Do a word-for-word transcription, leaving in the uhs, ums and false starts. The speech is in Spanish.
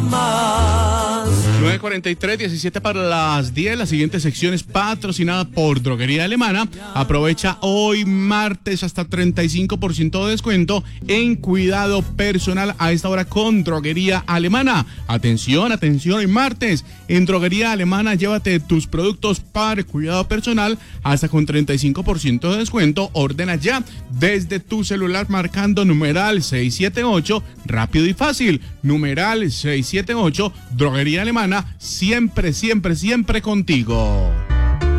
más. nueve cuarenta y tres, diecisiete para las diez. La siguiente sección es patrocinada por Droguería Alemana. Aprovecha hoy martes hasta treinta y cinco por ciento de descuento en cuidado personal a esta hora con Droguería Alemana. Atención, atención, hoy martes en Droguería Alemana llévate tus productos para cuidado personal hasta con treinta y cinco por ciento de descuento. Ordena ya desde tu celular marcando numeral seiscientos setenta y ocho, rápido y fácil. Numeral seiscientos setenta y ocho, Droguería Alemana, siempre, siempre, siempre contigo.